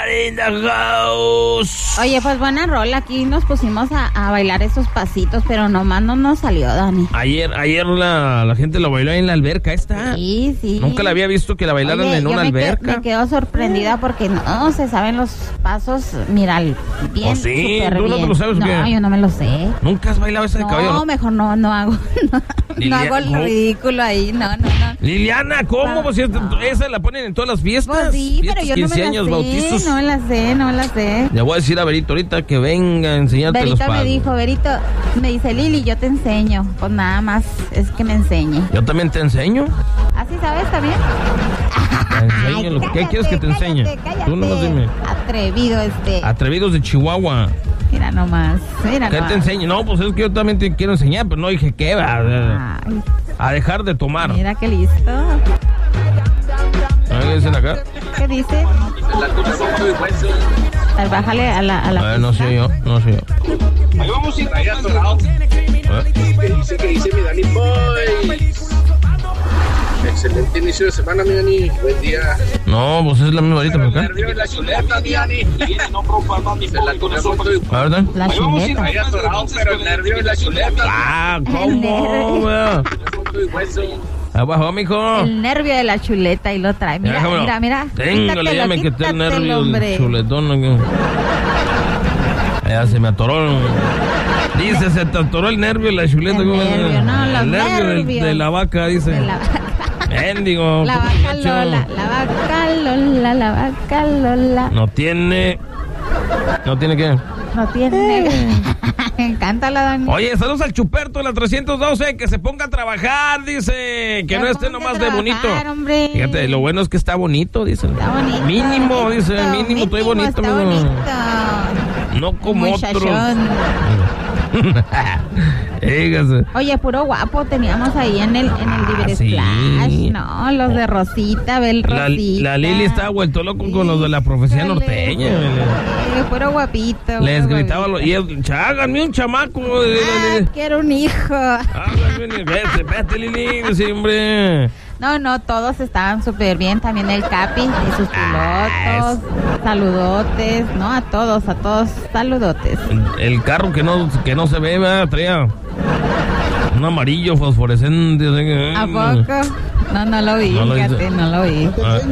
In the house. Oye, pues buena rola. Aquí nos pusimos a bailar esos pasitos, pero nomás no nos salió, Dani. Ayer la gente lo bailó en la alberca esta. Sí, sí. Nunca la había visto que la bailaran en una alberca. Me quedo sorprendida porque no se saben los pasos. Mira, bien, sí, súper ¿tú bien. no te lo sabes? No, ¿qué? yo no me lo sé. ¿Nunca has bailado esa de caballo? No, mejor no hago. No hago el ridículo ahí, no. Liliana, ¿cómo? Pues esa la ponen en todas las fiestas. Pues sí, pero yo no me la sé. Bautizos. No me la sé. Le voy a decir a Verito ahorita que venga a enseñarte los pasos. Verito me dijo, me dice, Lili, yo te enseño. Pues nada más es que me enseñe. Yo también te enseño. ¿Así sabes también? Te enseño. ¿Qué quieres que te enseñe? Cállate. Tú nomás dime. Atrevido Atrevidos de Chihuahua. Mira nomás. ¿Qué te enseño? No, pues es que yo también te quiero enseñar, pero no dije qué va. A dejar de tomar. Mira qué listo. ¿Qué dicen acá? ¿Qué dice? Bájale a la no soy yo. Ahí vamos sin traer atorado. ¿Qué dice mi Dani Boy? Excelente inicio de semana, mi Dani. Buen día. No, pues es la misma ahorita por acá. El nervio de la chuleta, mi Dani. ¿La verdad? La Ahí vamos sin chuleta. traer atorado, pero el nervio de la chuleta. Ah, ¿cómo? Abajo, mijo. El nervio de la chuleta y lo trae. Mira. Téngale, ya me quité el nervio hombre. del chuletón. Ya se me atoró. Dice, se te atoró el nervio de la chuleta. El nervio, no, los el nervio nervios. de la vaca, dice. De la vaca. Mendigo. La vaca Lola. La vaca Lola. No tiene qué. No tiene. Cántala, Dani. Oye, saludos al Chuperto, la 312, que se ponga a trabajar, dice, que no esté nomás de bonito. Hombre. Fíjate, lo bueno es que está bonito, dice. Está bonito. Mínimo, dice, mínimo, estoy bonito. Está bonito. No como otros. Dígase. Oye, puro guapo teníamos ahí en el Libre sí. Splash, ¿no? Los de Rosita, Bel Rosita. La Lili estaba vuelto loco con los de la profecía norteña. Puro guapito. Les gritaba y él, háganme un chamaco. Quiero un hijo. Háganme un hijo. Vete, Lili, siempre. No, todos estaban súper bien. También el Capi y sus pilotos. Saludotes, ¿no? A todos, saludotes. El carro que no se ve, ¿verdad? Traía un amarillo fosforescente. ¿A poco? No lo vi, fíjate, no lo vi.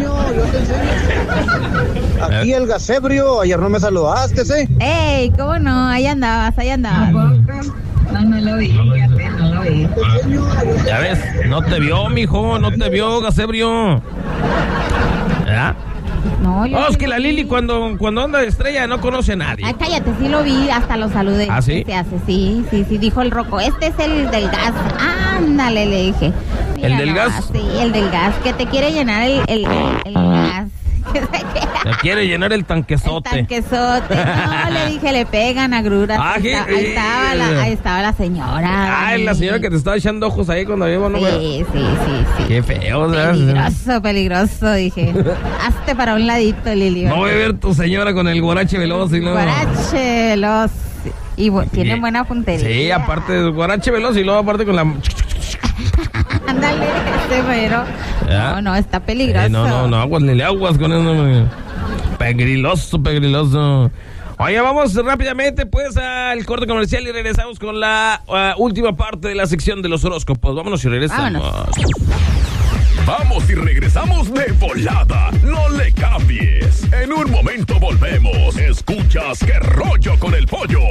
Aquí el gasebrio, ayer no me saludaste, ¿sí? ¡Ey! ¿Cómo no? Ahí andabas. No lo vi, fíjate, no lo vi. Ya ves, no te vio, mijo, no te vio, gasebrio. ¿Verdad? No, yo es que la Lili cuando anda de estrella no conoce a nadie. Ay, cállate, sí lo vi, hasta lo saludé. ¿Ah, sí? Se hace, sí, dijo el Rocco, este es el del gas. Ándale, le dije. Mira, ¿El del gas? Sí, el del gas, que te quiere llenar el gas. Le quiere llenar el tanquesote. El tanquesote. No, le dije, le pegan a gruras. Ahí estaba la señora. Ay, la señora que te estaba echando ojos ahí cuando habíamos, ¿no? Sí. Qué feo, ¿sabes? Peligroso, dije. Hazte para un ladito, Lili. No voy a ver tu señora con el guarache veloz y luego. Guarache veloz. Y tiene buena puntería. Sí, aparte del guarache veloz y luego aparte con la. Ándale, mero. No, está peligroso. No, aguas con eso. Pegriloso. Oye, vamos rápidamente pues al corte comercial y regresamos con la última parte de la sección de los horóscopos. Vámonos y regresamos. Vamos y regresamos de volada. No le cambies. En un momento volvemos. Escuchas Qué Rollo con el Pollo.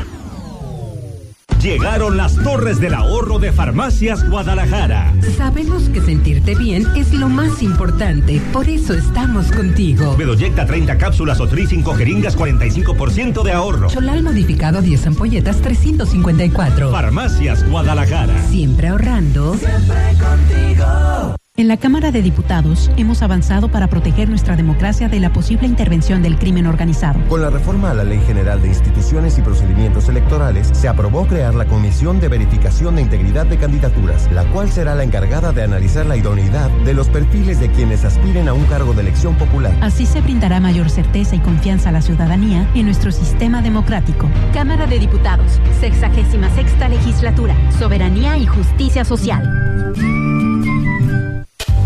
Llegaron las Torres del Ahorro de Farmacias Guadalajara. Sabemos que sentirte bien es lo más importante, por eso estamos contigo. Bedoyecta 30 cápsulas o 5 jeringas, 45% de ahorro. Cholal modificado 10 ampolletas, 354. Farmacias Guadalajara. Siempre ahorrando. Siempre contigo. En la Cámara de Diputados hemos avanzado para proteger nuestra democracia de la posible intervención del crimen organizado. Con la reforma a la Ley General de Instituciones y Procedimientos Electorales, se aprobó crear la Comisión de Verificación de Integridad de Candidaturas, la cual será la encargada de analizar la idoneidad de los perfiles de quienes aspiren a un cargo de elección popular. Así se brindará mayor certeza y confianza a la ciudadanía en nuestro sistema democrático. Cámara de Diputados, 66ª Legislatura, Soberanía y Justicia Social.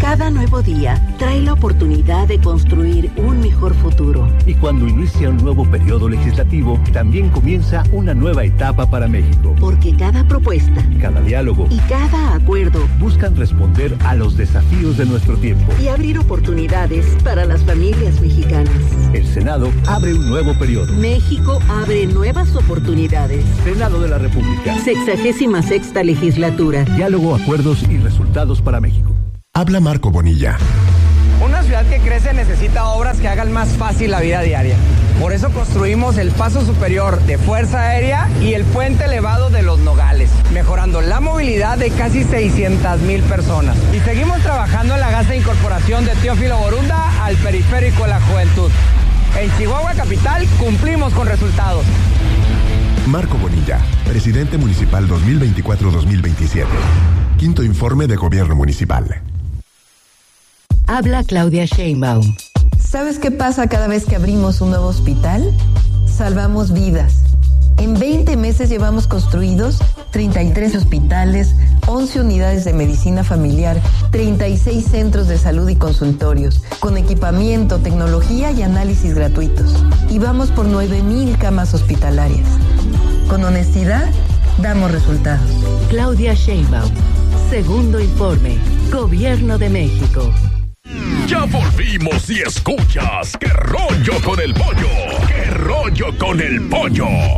Cada nuevo día trae la oportunidad de construir un mejor futuro. Y cuando inicia un nuevo periodo legislativo, también comienza una nueva etapa para México. Porque cada propuesta, cada diálogo y cada acuerdo buscan responder a los desafíos de nuestro tiempo y abrir oportunidades para las familias mexicanas. El Senado abre un nuevo periodo. México abre nuevas oportunidades. Senado de la República. 66ª legislatura. Diálogo, acuerdos y resultados para México. Habla Marco Bonilla. Una ciudad que crece necesita obras que hagan más fácil la vida diaria. Por eso construimos el paso superior de Fuerza Aérea y el puente elevado de Los Nogales, mejorando la movilidad de casi 600,000 personas. Y seguimos trabajando en la gas de incorporación de Teófilo Borunda al periférico de la juventud. En Chihuahua Capital cumplimos con resultados. Marco Bonilla, presidente municipal 2024-2027. Quinto informe de gobierno municipal. Habla Claudia Sheinbaum. ¿Sabes qué pasa cada vez que abrimos un nuevo hospital? Salvamos vidas. En 20 meses llevamos construidos 33 hospitales, 11 unidades de medicina familiar, 36 centros de salud y consultorios, con equipamiento, tecnología y análisis gratuitos. Y vamos por 9,000 camas hospitalarias. Con honestidad, damos resultados. Claudia Sheinbaum. Segundo informe. Gobierno de México. Ya volvimos y escuchas ¿Qué rollo con el pollo? ¿Qué rollo con el pollo?